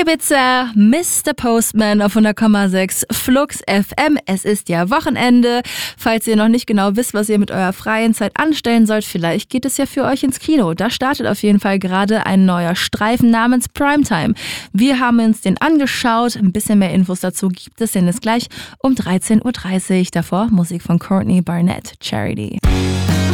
Ibiza, Mr. Postman auf 100,6 Flux FM. Es ist ja Wochenende. Falls ihr noch nicht genau wisst, was ihr mit eurer freien Zeit anstellen sollt, vielleicht geht es ja für euch ins Kino. Da startet auf jeden Fall gerade ein neuer Streifen namens Primetime. Wir haben uns den angeschaut. Ein bisschen mehr Infos dazu gibt es denn jetzt gleich um 13:30 Uhr. Davor Musik von Courtney Barnett, Charity.